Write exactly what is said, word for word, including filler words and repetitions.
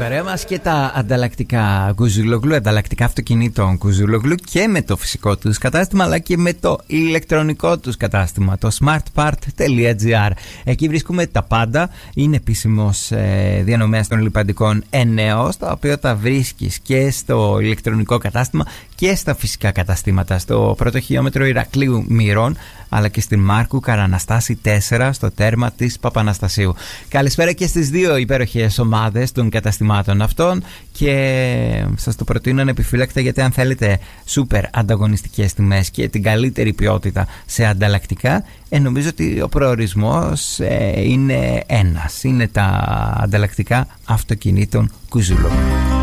παρέα μας και τα ανταλλακτικά Κουζουλογλου, ανταλλακτικά αυτοκινήτων Κουζουλογλου και με το φυσικό τους κατάστημα αλλά και με το ηλεκτρονικό τους κατάστημα, το smartpart τελεία gr. Εκεί βρίσκουμε τα πάντα, είναι επίσημος ε, διανομέας των λιπαντικών Ενέος, τα οποία τα βρίσκεις και στο ηλεκτρονικό κατάστημα και στα φυσικά καταστήματα, στο πρώτο χιλιόμετρο Ηρακλείου Μυρών αλλά και στην Μάρκου Καραναστάση τέσσερα στο τέρμα της Παπαναστασίου. Καλησπέρα και στις δύο υπέροχες ομάδες των καταστημάτων αυτών και σας το προτείνω ανεπιφύλακτα, γιατί αν θέλετε σούπερ ανταγωνιστικές τιμές και την καλύτερη ποιότητα σε ανταλλακτικά, ε, νομίζω ότι ο προορισμός ε, είναι ένας, είναι τα ανταλλακτικά αυτοκινήτων Κουζουλογλου.